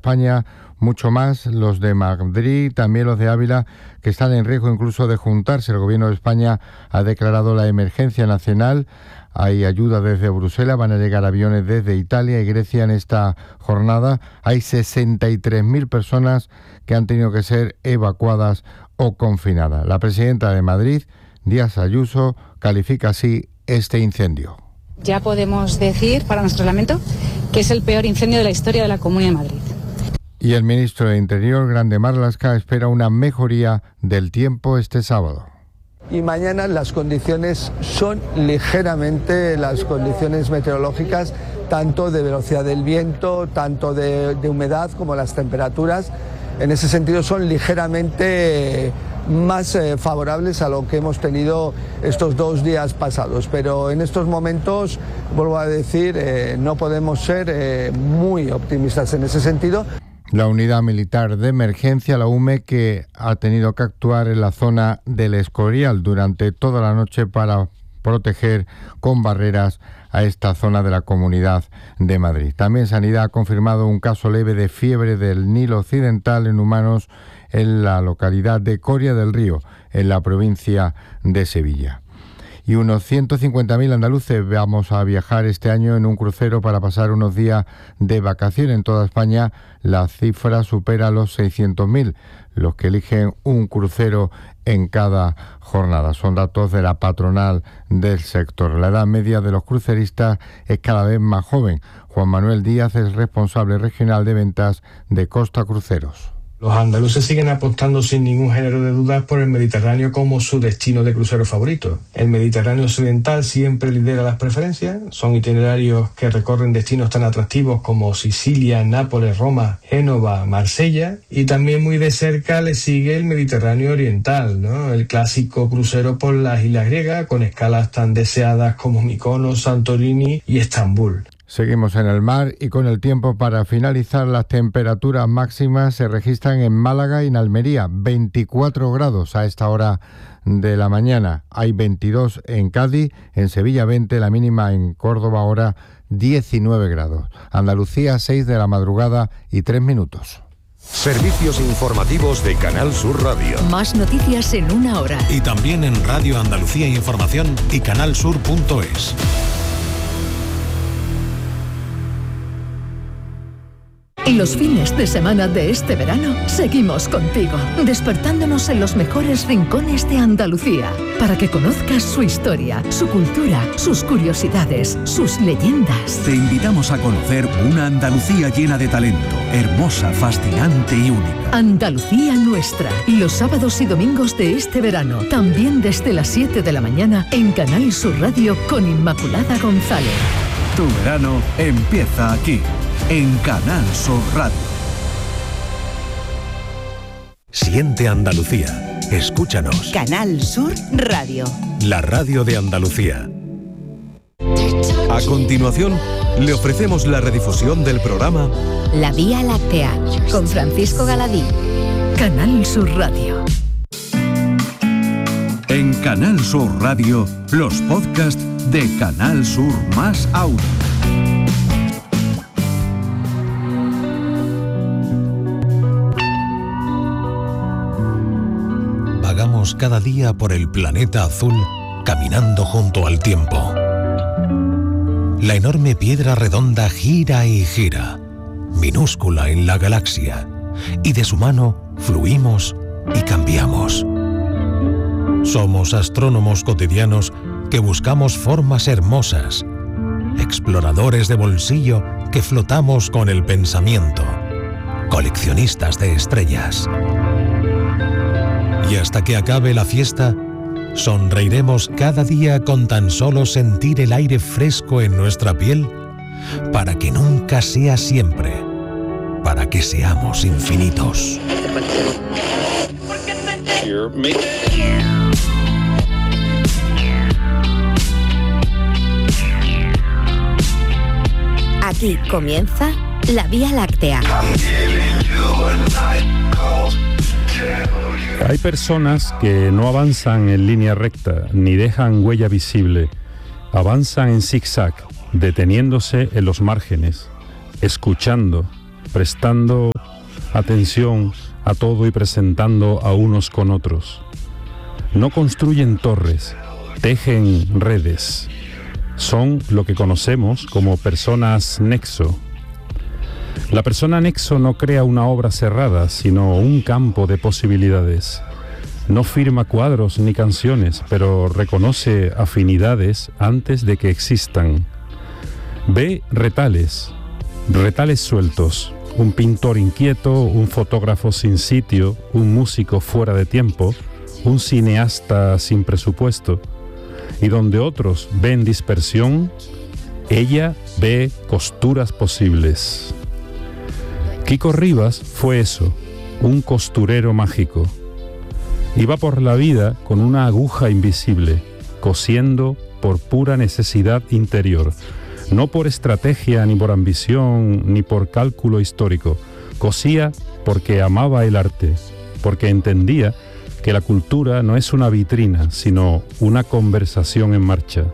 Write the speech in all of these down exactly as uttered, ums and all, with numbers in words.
España, mucho más, los de Madrid, también los de Ávila, que están en riesgo incluso de juntarse. El Gobierno de España ha declarado la emergencia nacional. Hay ayuda desde Bruselas, van a llegar aviones desde Italia y Grecia en esta jornada. Hay sesenta y tres mil personas que han tenido que ser evacuadas o confinadas. La presidenta de Madrid, Díaz Ayuso, califica así este incendio. Ya podemos decir, para nuestro lamento, que es el peor incendio de la historia de la Comunidad de Madrid. Y el ministro de Interior, Grande Marlaska, espera una mejoría del tiempo este sábado. Y mañana las condiciones son ligeramente, las condiciones meteorológicas, tanto de velocidad del viento, tanto de, de humedad como las temperaturas, en ese sentido son ligeramente más eh, favorables a lo que hemos tenido estos dos días pasados. Pero en estos momentos, vuelvo a decir, eh, no podemos ser eh, muy optimistas en ese sentido. La unidad militar de emergencia, la U M E, que ha tenido que actuar en la zona del Escorial durante toda la noche para proteger con barreras a esta zona de la Comunidad de Madrid. También Sanidad ha confirmado un caso leve de fiebre del Nilo Occidental en humanos en la localidad de Coria del Río, en la provincia de Sevilla. Y unos ciento cincuenta mil andaluces vamos a viajar este año en un crucero para pasar unos días de vacaciones en toda España. La cifra supera los seiscientos mil, los que eligen un crucero en cada jornada. Son datos de la patronal del sector. La edad media de los cruceristas es cada vez más joven. Juan Manuel Díaz es responsable regional de ventas de Costa Cruceros. Los andaluces siguen apostando sin ningún género de dudas por el Mediterráneo como su destino de crucero favorito. El Mediterráneo occidental siempre lidera las preferencias. Son itinerarios que recorren destinos tan atractivos como Sicilia, Nápoles, Roma, Génova, Marsella. Y también muy de cerca le sigue el Mediterráneo oriental, ¿no? El clásico crucero por las islas griegas, con escalas tan deseadas como Mykonos, Santorini y Estambul. Seguimos en el mar y con el tiempo para finalizar. Las temperaturas máximas se registran en Málaga y en Almería, veinticuatro grados a esta hora de la mañana. Hay veintidós en Cádiz, en Sevilla veinte, la mínima en Córdoba ahora diecinueve grados. Andalucía seis de la madrugada y tres minutos. Servicios informativos de Canal Sur Radio. Más noticias en una hora. Y también en Radio Andalucía Información y canal sur punto es. Y los fines de semana de este verano seguimos contigo, despertándonos en los mejores rincones de Andalucía, para que conozcas su historia, su cultura, sus curiosidades, sus leyendas. Te invitamos a conocer una Andalucía llena de talento, hermosa, fascinante y única. Andalucía nuestra, los sábados y domingos de este verano, también desde las siete de la mañana en Canal Sur Radio con Inmaculada González. Tu verano empieza aquí, en Canal Sur Radio. Siente Andalucía. Escúchanos. Canal Sur Radio. La radio de Andalucía. A continuación, le ofrecemos la redifusión del programa La Vía Láctea, con Francisco Galadí. Canal Sur Radio. En Canal Sur Radio, los podcasts de Canal Sur más Audio. Vagamos cada día por el planeta azul, caminando junto al tiempo. La enorme piedra redonda gira y gira, minúscula en la galaxia, y de su mano fluimos y cambiamos. Somos astrónomos cotidianos que buscamos formas hermosas, exploradores de bolsillo que flotamos con el pensamiento, coleccionistas de estrellas. Y hasta que acabe la fiesta, sonreiremos cada día con tan solo sentir el aire fresco en nuestra piel, para que nunca sea siempre, para que seamos infinitos. Aquí comienza La Vía Láctea. Hay personas que no avanzan en línea recta ni dejan huella visible. Avanzan en zigzag, deteniéndose en los márgenes, escuchando, prestando atención a todo y presentando a unos con otros. No construyen torres, tejen redes. Son lo que conocemos como personas nexo. La persona nexo no crea una obra cerrada, sino un campo de posibilidades. No firma cuadros ni canciones, pero reconoce afinidades antes de que existan. Ve retales, retales sueltos, un pintor inquieto, un fotógrafo sin sitio, un músico fuera de tiempo, un cineasta sin presupuesto. Y donde otros ven dispersión, ella ve costuras posibles. Kiko Rivas fue eso, un costurero mágico. Iba por la vida con una aguja invisible, cosiendo por pura necesidad interior, no por estrategia, ni por ambición, ni por cálculo histórico. Cosía porque amaba el arte, porque entendía que la cultura no es una vitrina, sino una conversación en marcha.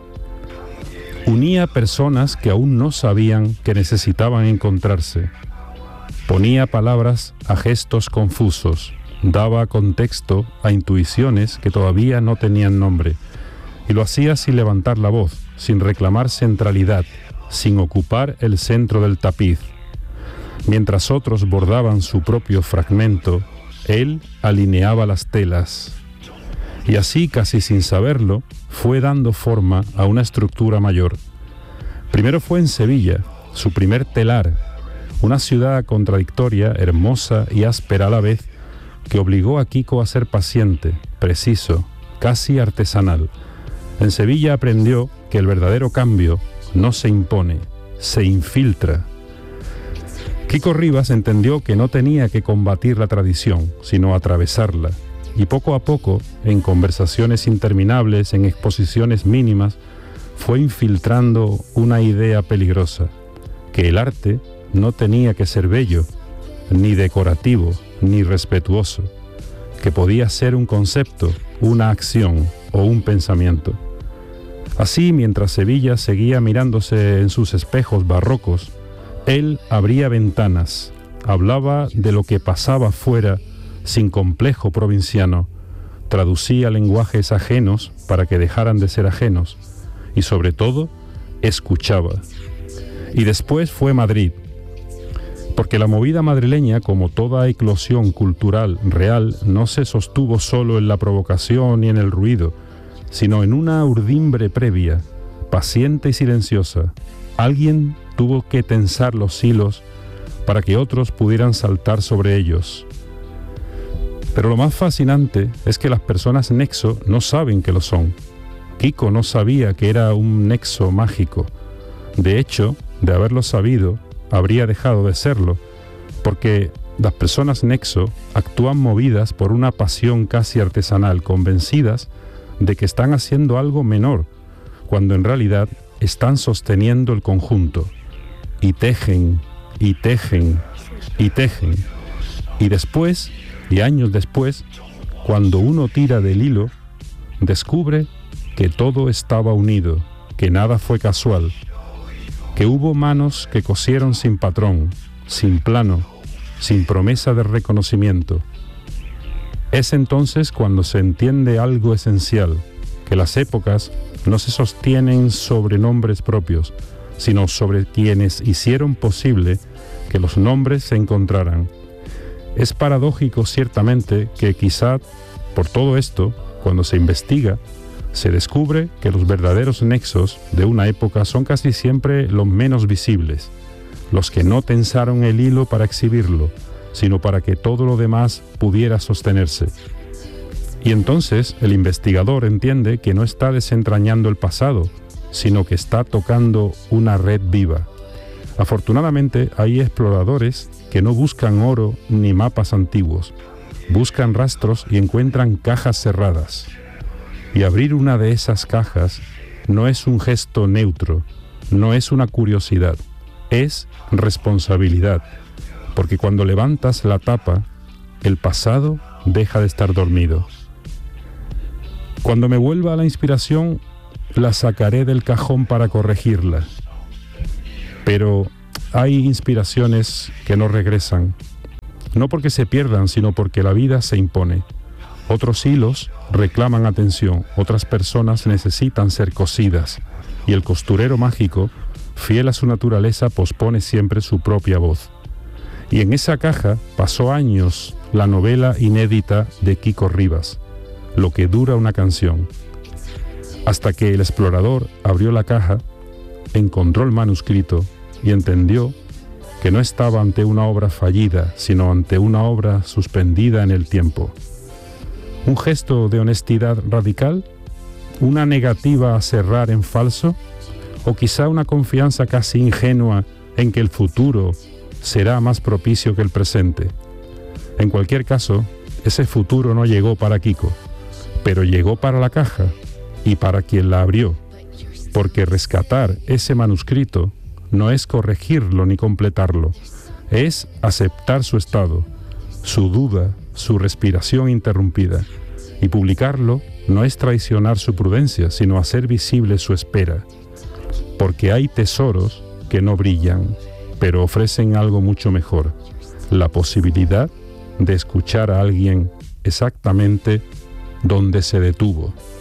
Unía personas que aún no sabían que necesitaban encontrarse. Ponía palabras a gestos confusos, daba contexto a intuiciones que todavía no tenían nombre, y lo hacía sin levantar la voz, sin reclamar centralidad, sin ocupar el centro del tapiz. Mientras otros bordaban su propio fragmento, él alineaba las telas. Y así, casi sin saberlo, fue dando forma a una estructura mayor. Primero fue en Sevilla, su primer telar, una ciudad contradictoria, hermosa y áspera a la vez, que obligó a Kiko a ser paciente, preciso, casi artesanal. En Sevilla aprendió que el verdadero cambio no se impone, se infiltra. Kiko Rivas entendió que no tenía que combatir la tradición, sino atravesarla. Y poco a poco, en conversaciones interminables, en exposiciones mínimas, fue infiltrando una idea peligrosa, que el arte no tenía que ser bello, ni decorativo, ni respetuoso, que podía ser un concepto, una acción o un pensamiento. Así, mientras Sevilla seguía mirándose en sus espejos barrocos, él abría ventanas, hablaba de lo que pasaba fuera sin complejo provinciano, traducía lenguajes ajenos para que dejaran de ser ajenos y, sobre todo, escuchaba. Y después fue Madrid, porque la movida madrileña, como toda eclosión cultural real, no se sostuvo solo en la provocación y en el ruido, sino en una urdimbre previa, paciente y silenciosa. Alguien tuvo que tensar los hilos para que otros pudieran saltar sobre ellos. Pero lo más fascinante es que las personas nexo no saben que lo son. Kiko no sabía que era un nexo mágico. De hecho, de haberlo sabido, habría dejado de serlo, porque las personas nexo actúan movidas por una pasión casi artesanal, convencidas de que están haciendo algo menor, cuando en realidad están sosteniendo el conjunto, y tejen, y tejen, y tejen, y después, y años después, cuando uno tira del hilo, descubre que todo estaba unido, que nada fue casual, que hubo manos que cosieron sin patrón, sin plano, sin promesa de reconocimiento. Es entonces cuando se entiende algo esencial, que las épocas no se sostienen sobre nombres propios, sino sobre quienes hicieron posible que los nombres se encontraran. Es paradójico ciertamente que quizá por todo esto, cuando se investiga, se descubre que los verdaderos nexos de una época son casi siempre los menos visibles, los que no tensaron el hilo para exhibirlo, sino para que todo lo demás pudiera sostenerse. Y entonces el investigador entiende que no está desentrañando el pasado, sino que está tocando una red viva. Afortunadamente hay exploradores que no buscan oro ni mapas antiguos, buscan rastros y encuentran cajas cerradas. Y abrir una de esas cajas no es un gesto neutro, no es una curiosidad, es responsabilidad, porque cuando levantas la tapa, el pasado deja de estar dormido. Cuando me vuelva la inspiración, la sacaré del cajón para corregirla. Pero hay inspiraciones que no regresan. no porque se pierdan, sino porque la vida se impone. Otros hilos reclaman atención, otras personas necesitan ser cosidas, y el costurero mágico, fiel a su naturaleza, pospone siempre su propia voz. Y en esa caja pasó años la novela inédita de Kiko Rivas, Lo que dura una canción, hasta que el explorador abrió la caja, encontró el manuscrito y entendió que no estaba ante una obra fallida, sino ante una obra suspendida en el tiempo. ¿Un gesto de honestidad radical? ¿Una negativa a cerrar en falso? ¿O quizá una confianza casi ingenua en que el futuro será más propicio que el presente? En cualquier caso, ese futuro no llegó para Kiko, pero llegó para la caja y para quien la abrió, porque rescatar ese manuscrito no es corregirlo ni completarlo, es aceptar su estado, su duda, su respiración interrumpida, y publicarlo no es traicionar su prudencia, sino hacer visible su espera, porque hay tesoros que no brillan, pero ofrecen algo mucho mejor, la posibilidad de escuchar a alguien exactamente donde se detuvo.